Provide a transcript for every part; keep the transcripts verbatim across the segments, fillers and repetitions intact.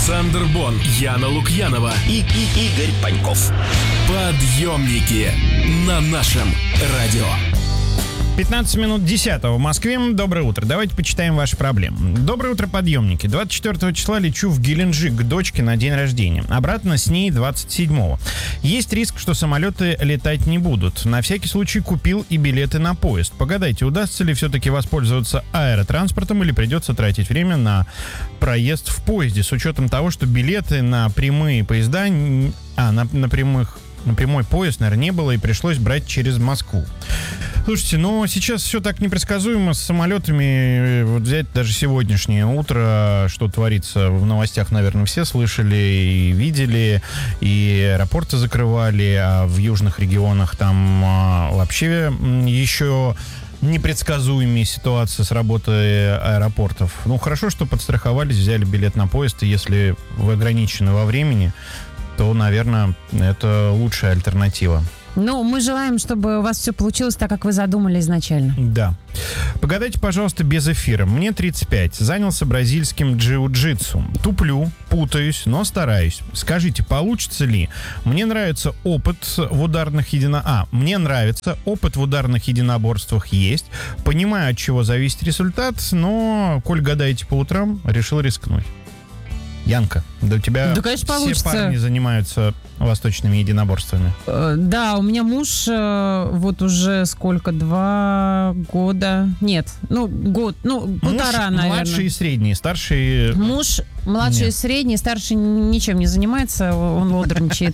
Александр Бон, Яна Лукьянова и, и Игорь Паньков. Подъемники на нашем радио. пятнадцать минут десятого в Москве. Доброе утро. Давайте почитаем ваши проблемы. Доброе утро, подъемники. двадцать четвёртого числа лечу в Геленджик к дочке на день рождения. Обратно с ней двадцать седьмого. Есть риск, что самолеты летать не будут. На всякий случай купил и билеты на поезд. Погадайте, удастся ли все-таки воспользоваться аэротранспортом или придется тратить время на проезд в поезде, с учетом того, что билеты на прямые поезда... А, на, на прямых... На прямой поезд, наверное, не было, и пришлось брать через Москву. Слушайте, ну сейчас все так непредсказуемо с самолетами. Вот взять даже сегодняшнее утро, что творится в новостях, наверное, все слышали и видели. И аэропорты закрывали, а в южных регионах там а, вообще еще непредсказуемые ситуации с работой аэропортов. Ну, хорошо, что подстраховались, взяли билет на поезд, и если вы ограничены во времени, то, наверное, это лучшая альтернатива. Ну, мы желаем, чтобы у вас все получилось так, как вы задумали изначально. Да. Погадайте, пожалуйста, без эфира. Мне тридцать пять. Занялся бразильским джиу-джитсу. Туплю, путаюсь, но стараюсь. Скажите, получится ли? Мне нравится опыт в ударных едино... А, мне нравится опыт в ударных единоборствах есть. Понимаю, от чего зависит результат, но, коль гадаете по утрам, решил рискнуть. Янка, да у тебя да, конечно, все получится. Парни занимаются восточными единоборствами. Э, да, у меня муж э, вот уже сколько, два года, нет, ну год, ну полтора, наверное. Младший и средний, старший... Муж младший и средний, старший ничем не занимается, он лодерничает.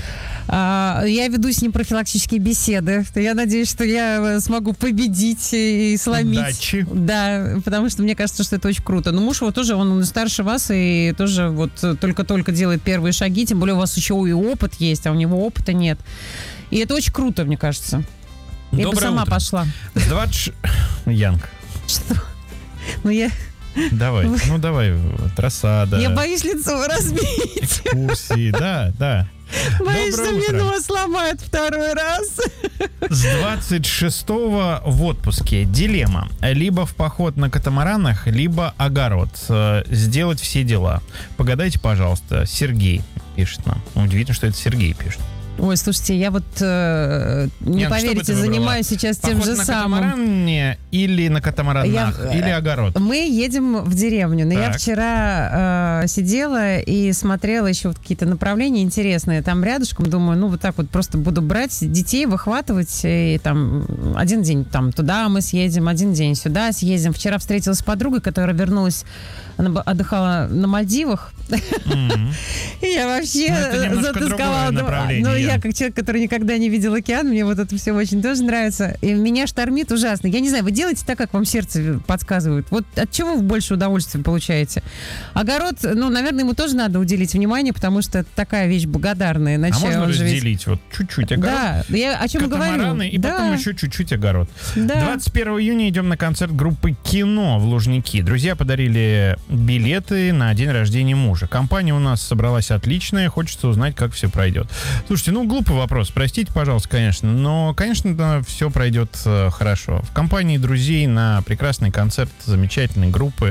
Я веду с ним профилактические беседы. Я надеюсь, что я смогу победить и сломить. Удачи. Да, потому что мне кажется, что это очень круто. Но муж его тоже, он старше вас и тоже вот только-только делает первые шаги. Тем более у вас еще и опыт есть, а у него опыта нет. И это очень круто, мне кажется. Я Доброе бы сама утро. пошла. С двадцать... Янка. Что? Ну я... Давай, ну давай, рассада. Я боюсь лицо разбить. Экскурсии, да, да. Боюсь, что мне утро. нос сломают второй раз. С двадцать шестого в отпуске. Дилемма. Либо в поход на катамаранах, либо огород. Сделать все дела. Погадайте, пожалуйста. Сергей пишет нам. Удивительно, что это Сергей пишет. Ой, слушайте, я вот, э, не Нет, поверите, занимаюсь сейчас тем Поход же на самым. катамаране или на катамаранах, Я, или огород? Мы едем в деревню, но Так. я вчера э, сидела и смотрела еще вот какие-то направления интересные. Там рядышком, думаю, ну вот так вот просто буду брать детей, выхватывать, и там один день там туда мы съедем, один день сюда съездим. Вчера встретилась с подругой, которая вернулась, она отдыхала на Мальдивах. Mm-hmm. И я вообще Ну, это немножко затасковала. другое направление. Ну, я как человек, который никогда не видел океан, мне вот это все очень тоже нравится. И меня штормит ужасно. Я не знаю, вы делаете так, как вам сердце подсказывает. Вот от чего вы больше удовольствия получаете? Огород, ну, наверное, ему тоже надо уделить внимание, потому что это такая вещь благодарная. А можно он разделить ведь... вот чуть-чуть огород? Да, я о чем говорю. И да. потом еще чуть-чуть огород. Да. двадцать первого июня идем на концерт группы «Кино» в Лужники. Друзья подарили билеты на день рождения мужа. Компания у нас собралась отличная, хочется узнать, как все пройдет. Слушайте, ну, глупый вопрос, простите, пожалуйста, конечно, но, конечно, все пройдет э, хорошо. В компании друзей на прекрасный концерт замечательной группы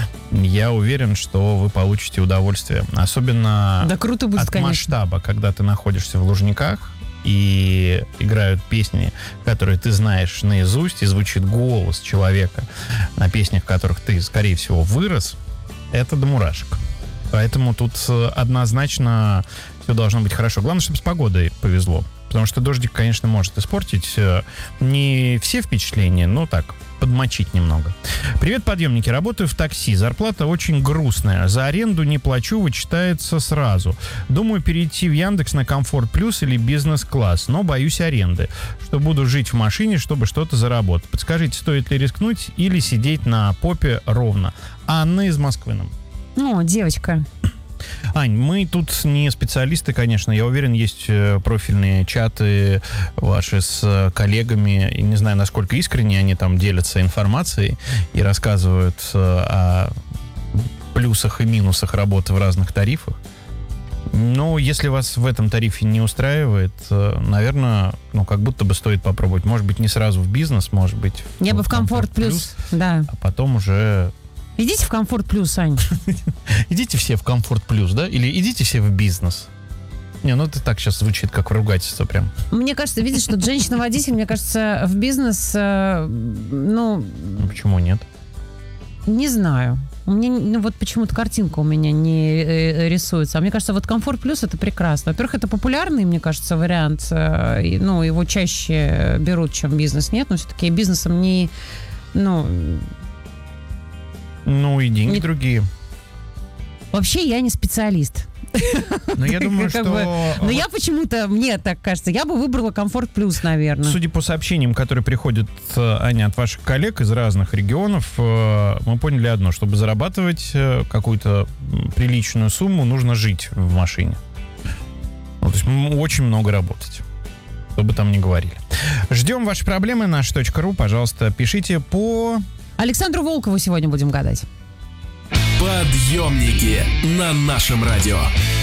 я уверен, что вы получите удовольствие. Особенно да, круто будет, от конечно. масштаба, когда ты находишься в Лужниках, и играют песни, которые ты знаешь наизусть, и звучит голос человека, на песнях которых ты, скорее всего, вырос, это до мурашек. Поэтому тут однозначно все должно быть хорошо. Главное, чтобы с погодой повезло. Потому что дождик, конечно, может испортить не все впечатления, но так, подмочить немного. Привет, подъемники. Работаю в такси. Зарплата очень грустная. За аренду не плачу, вычитается сразу. Думаю перейти в Яндекс на Комфорт Плюс или бизнес-класс, но боюсь аренды. Что буду жить в машине, чтобы что-то заработать. Подскажите, стоит ли рискнуть или сидеть на попе ровно? Анна из Москвы нам. Ну, девочка. Ань, мы тут не специалисты, конечно. Я уверен, есть профильные чаты ваши с коллегами. И не знаю, насколько искренне они там делятся информацией и рассказывают о плюсах и минусах работы в разных тарифах. Но если вас в этом тарифе не устраивает, наверное, ну, как будто бы стоит попробовать. Может быть, не сразу в бизнес, может быть... Я бы в Комфорт Плюс, да. А потом уже... Идите в Комфорт Плюс, Ань. Идите все в комфорт плюс, да? Или идите все в бизнес. Не, ну это так сейчас звучит, как ругательство прям. Мне кажется, видишь, что женщина-водитель, мне кажется, в бизнес, э, ну... Почему нет? Не знаю. У меня, ну, вот почему-то картинка у меня не э, рисуется. А мне кажется, вот комфорт плюс это прекрасно. Во-первых, это популярный, мне кажется, вариант. Э, и, ну, его чаще берут, чем бизнес. Нет, но все-таки бизнесом не... Ну, ну и деньги не... другие. Вообще я не специалист. Но я думаю, что... Но я почему-то, мне так кажется, я бы выбрала комфорт плюс, наверное. Судя по сообщениям, которые приходят, Аня, от ваших коллег из разных регионов, мы поняли одно: чтобы зарабатывать какую-то приличную сумму, нужно жить в машине. Ну, то есть очень много работать, что бы там ни говорили. Ждем ваши проблемы. наш точка ру, пожалуйста, пишите по... Александру Волкову сегодня будем гадать. Подъемники на нашем радио.